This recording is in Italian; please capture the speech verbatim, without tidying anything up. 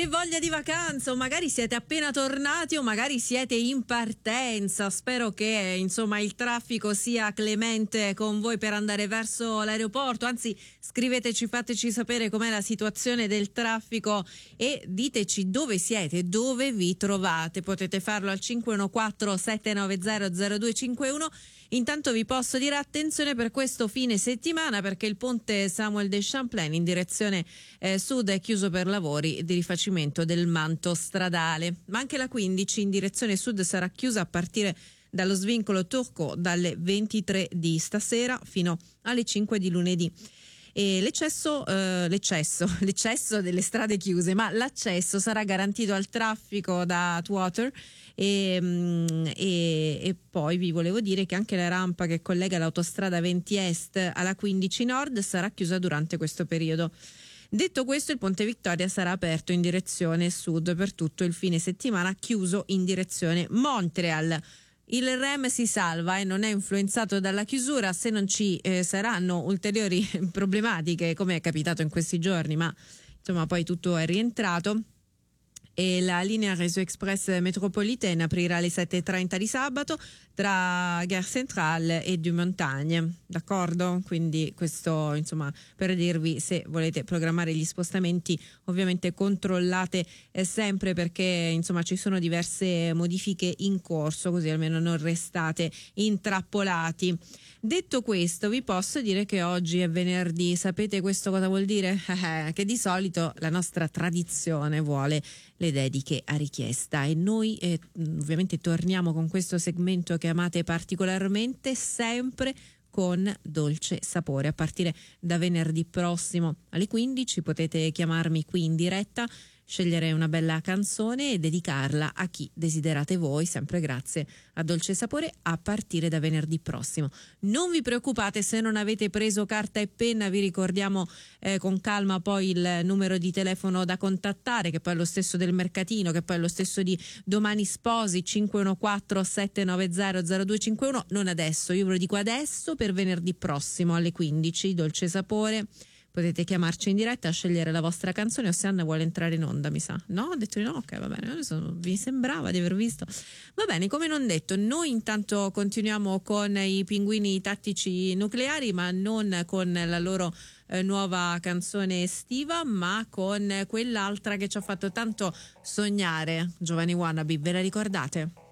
Che voglia di vacanza, o magari siete appena tornati o magari siete in partenza. Spero che insomma il traffico sia clemente con voi per andare verso l'aeroporto. Anzi, scriveteci, fateci sapere com'è la situazione del traffico e diteci dove siete, dove vi trovate. Potete farlo al cinque uno quattro sette nove zero zero due cinque uno. Intanto vi posso dire attenzione per questo fine settimana, perché il ponte Samuel de Champlain in direzione eh, sud è chiuso per lavori di rifacimento del manto stradale, ma anche la quindici in direzione sud sarà chiusa a partire dallo svincolo Turco dalle ventitré di stasera fino alle cinque di lunedì. E l'eccesso, eh, l'eccesso, l'eccesso delle strade chiuse, ma l'accesso sarà garantito al traffico da Atwater e, e, e poi vi volevo dire che anche la rampa che collega l'autostrada venti Est alla quindici Nord sarà chiusa durante questo periodo. Detto questo, il Ponte Victoria sarà aperto in direzione sud per tutto il fine settimana, chiuso in direzione Montreal. Il R E M si salva e non è influenzato dalla chiusura, se non ci eh, saranno ulteriori problematiche, come è capitato in questi giorni, ma insomma poi tutto è rientrato. E la linea Réseau Express Métropolitaine aprirà alle sette e trenta di sabato tra Gare Centrale e Deux-Montagnes, d'accordo? Quindi questo insomma per dirvi, se volete programmare gli spostamenti ovviamente controllate eh, sempre, perché insomma ci sono diverse modifiche in corso, così almeno non restate intrappolati. Detto questo, vi posso dire che oggi è venerdì. Sapete questo cosa vuol dire? Che di solito la nostra tradizione vuole le dediche a richiesta e noi eh, ovviamente torniamo con questo segmento che amate particolarmente, sempre con dolce sapore. A partire da venerdì prossimo alle quindici potete chiamarmi qui in diretta, scegliere una bella canzone e dedicarla a chi desiderate voi, sempre grazie a Dolce Sapore, a partire da venerdì prossimo. Non vi preoccupate se non avete preso carta e penna, vi ricordiamo eh, con calma poi il numero di telefono da contattare, che poi è lo stesso del mercatino, che poi è lo stesso di Domani Sposi, cinque uno quattro sette nove zero zero due cinque uno. Non adesso, io ve lo dico adesso, per venerdì prossimo alle quindici, Dolce Sapore. Potete chiamarci in diretta, scegliere la vostra canzone. Ossiana vuole entrare in onda, mi sa. No? Ho detto di no? Ok, va bene. Vi sembrava di aver visto. Va bene, come non detto, noi intanto continuiamo con i Pinguini Tattici Nucleari, ma non con la loro eh, nuova canzone estiva, ma con quell'altra che ci ha fatto tanto sognare, Giovani Wannabe. Ve la ricordate?